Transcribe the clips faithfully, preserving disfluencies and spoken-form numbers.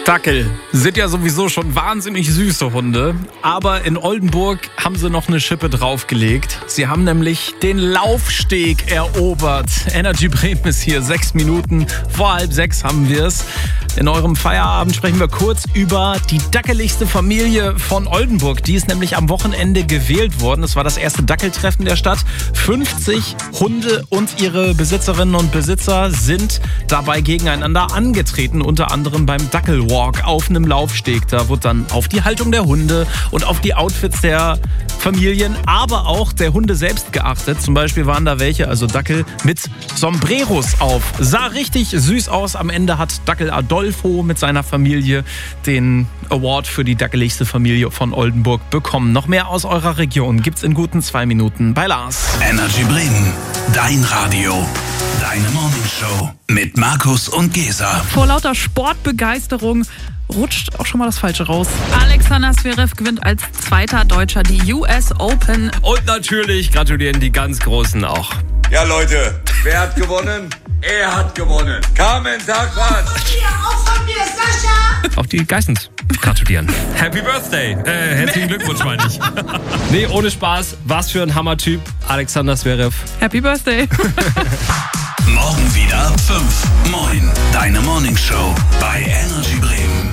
Dackel sind ja sowieso schon wahnsinnig süße Hunde, aber in Oldenburg haben sie noch eine Schippe draufgelegt. Sie haben nämlich den Laufsteg erobert. Energy Bremen ist hier, sechs Minuten vor halb sechs haben wir es. In eurem Feierabend sprechen wir kurz über die dackeligste Familie von Oldenburg. Die ist nämlich am Wochenende gewählt worden. Es war das erste Dackeltreffen der Stadt. fünfzig Hunde und ihre Besitzerinnen und Besitzer sind dabei gegeneinander angetreten, unter anderem beim Dackelwalk auf einem Laufsteg. Da wird dann auf die Haltung der Hunde und auf die Outfits der Familien, aber auch der Hunde selbst geachtet. Zum Beispiel waren da welche, also Dackel mit Sombreros auf. Sah richtig süß aus. Am Ende hat Dackel Adolfo mit seiner Familie den Award für die dackeligste Familie von Oldenburg bekommen. Noch mehr aus eurer Region gibt's in guten zwei Minuten bei Lars. Energy Bremen, dein Radio, deine Morningshow mit Markus und Gesa. Vor lauter Sportbegeisterung rutscht auch schon mal das Falsche raus. Alexander Zverev gewinnt als zweiter Deutscher die U S Open. Und natürlich gratulieren die ganz Großen auch. Ja, Leute, wer hat gewonnen? Er hat gewonnen. Carmen, sag was. Hier, auch von mir, Sascha. Auch die Geissens gratulieren. Happy Birthday. Äh, herzlichen Glückwunsch, meine ich. Nee, ohne Spaß. Was für ein Hammertyp. Alexander Zverev. Happy Birthday. Morgen wieder fünf. Moin, deine Morningshow bei Energy Bremen.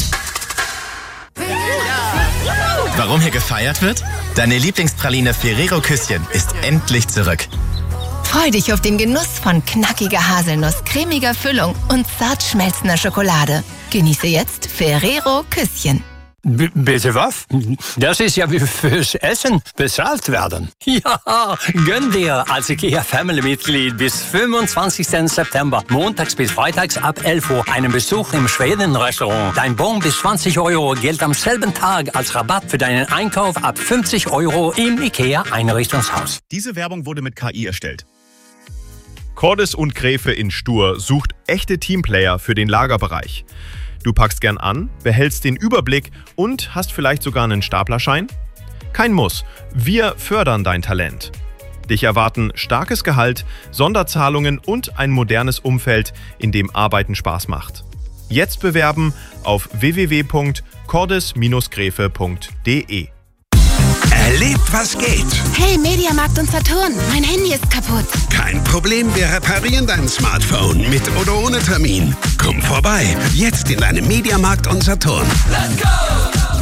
Warum hier gefeiert wird? Deine Lieblingspraline Ferrero Küsschen ist endlich zurück. Freu dich auf den Genuss von knackiger Haselnuss, cremiger Füllung und zart schmelzender Schokolade. Genieße jetzt Ferrero Küsschen. B- bitte was? Das ist ja wie fürs Essen bezahlt werden. Ja, gönn dir als IKEA-Family-Mitglied bis fünfundzwanzigsten September, montags bis freitags ab elf Uhr, einen Besuch im Schweden-Restaurant. Dein Bon bis zwanzig Euro gilt am selben Tag als Rabatt für deinen Einkauf ab fünfzig Euro im IKEA-Einrichtungshaus. Diese Werbung wurde mit K I erstellt. Cordes und Gräfe in Stur sucht echte Teamplayer für den Lagerbereich. Du packst gern an, behältst den Überblick und hast vielleicht sogar einen Staplerschein? Kein Muss. Wir fördern dein Talent. Dich erwarten starkes Gehalt, Sonderzahlungen und ein modernes Umfeld, in dem Arbeiten Spaß macht. Jetzt bewerben auf w w w punkt cordes dash gräfe punkt d e. Erlebt, was geht. Hey, Mediamarkt und Saturn, mein Handy ist kaputt. Kein Problem, wir reparieren dein Smartphone mit oder ohne Termin. Komm vorbei, jetzt in deinem Mediamarkt und Saturn. Let's go!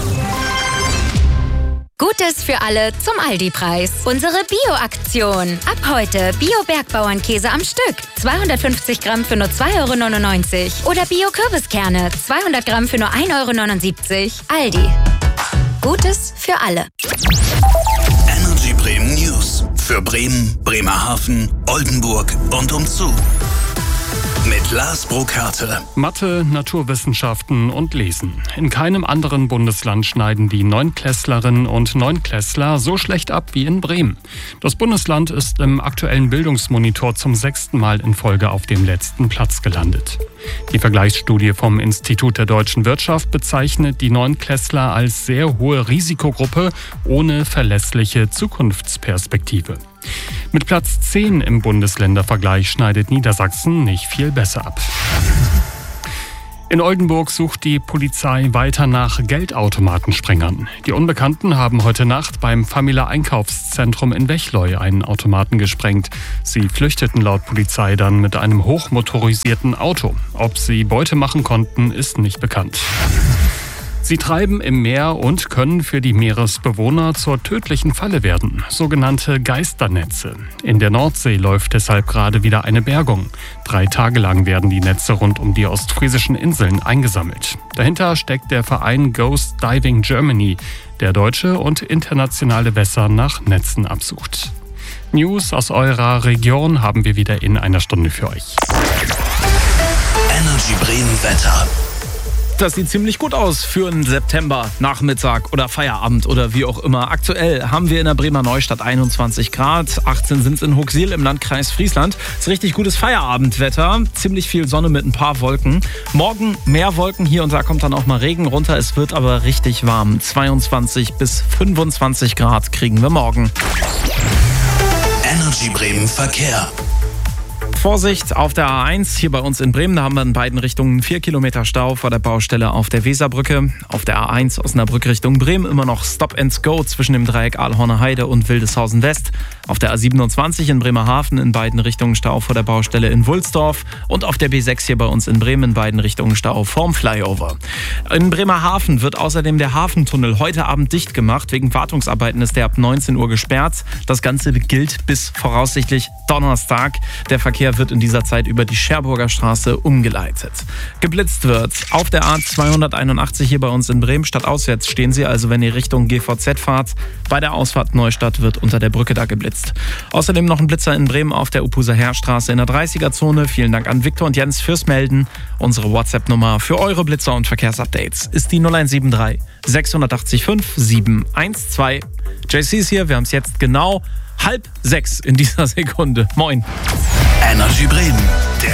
Gutes für alle zum Aldi-Preis. Unsere Bio-Aktion. Ab heute Bio-Bergbauernkäse am Stück. zweihundertfünfzig Gramm für nur zwei Euro neunundneunzig. Oder Bio-Kürbiskerne. zweihundert Gramm für nur ein Euro neunundsiebzig. Aldi. Gutes für alle. Energy Bremen News. Für Bremen, Bremerhaven, Oldenburg und umzu. Mit Lars Burkhardt. Mathe, Naturwissenschaften und Lesen. In keinem anderen Bundesland schneiden die Neunklässlerinnen und Neunklässler so schlecht ab wie in Bremen. Das Bundesland ist im aktuellen Bildungsmonitor zum sechsten Mal in Folge auf dem letzten Platz gelandet. Die Vergleichsstudie vom Institut der deutschen Wirtschaft bezeichnet die Neunklässler als sehr hohe Risikogruppe ohne verlässliche Zukunftsperspektive. Mit Platz zehn im Bundesländervergleich schneidet Niedersachsen nicht viel besser ab. In Oldenburg sucht die Polizei weiter nach Geldautomatensprengern. Die Unbekannten haben heute Nacht beim Famila Einkaufszentrum in Wechleu einen Automaten gesprengt. Sie flüchteten laut Polizei dann mit einem hochmotorisierten Auto. Ob sie Beute machen konnten, ist nicht bekannt. Sie treiben im Meer und können für die Meeresbewohner zur tödlichen Falle werden, sogenannte Geisternetze. In der Nordsee läuft deshalb gerade wieder eine Bergung. Drei Tage lang werden die Netze rund um die ostfriesischen Inseln eingesammelt. Dahinter steckt der Verein Ghost Diving Germany, der deutsche und internationale Wässer nach Netzen absucht. News aus eurer Region haben wir wieder in einer Stunde für euch. Energy Bremen Wetter. Das sieht ziemlich gut aus für einen September, Nachmittag oder Feierabend oder wie auch immer. Aktuell haben wir in der Bremer Neustadt einundzwanzig Grad, achtzehn sind es in Huxil im Landkreis Friesland. Das ist richtig gutes Feierabendwetter, ziemlich viel Sonne mit ein paar Wolken. Morgen mehr Wolken, hier und da kommt dann auch mal Regen runter. Es wird aber richtig warm, zweiundzwanzig bis fünfundzwanzig Grad kriegen wir morgen. Energy Bremen Verkehr. Vorsicht auf der A eins hier bei uns in Bremen. Da haben wir in beiden Richtungen vier Kilometer Stau vor der Baustelle auf der Weserbrücke. Auf der A eins Osnabrück Richtung Bremen immer noch Stop and Go zwischen dem Dreieck Aalhorner Heide und Wildeshausen West. Auf der A siebenundzwanzig in Bremerhaven in beiden Richtungen Stau vor der Baustelle in Wulsdorf. Und auf der B sechs hier bei uns in Bremen in beiden Richtungen Stau vorm Flyover. In Bremerhaven wird außerdem der Hafentunnel heute Abend dicht gemacht. Wegen Wartungsarbeiten ist der ab neunzehn Uhr gesperrt. Das Ganze gilt bis voraussichtlich Donnerstag. Der Verkehr wird in dieser Zeit über die Scherburger Straße umgeleitet. Geblitzt wird auf der A zweihunderteinundachtzig hier bei uns in Bremen. Stadtauswärts stehen Sie, also wenn ihr Richtung G V Z fahrt. Bei der Ausfahrt Neustadt wird unter der Brücke da geblitzt. Außerdem noch ein Blitzer in Bremen auf der Upuser Heerstraße in der dreißiger-Zone. Vielen Dank an Viktor und Jens fürs Melden. Unsere WhatsApp-Nummer für eure Blitzer und Verkehrsupdates ist die null eins sieben drei sechs acht fünf sieben eins zwei. J C ist hier, wir haben es jetzt genau halb sechs in dieser Sekunde. Moin. Energy Bremen, der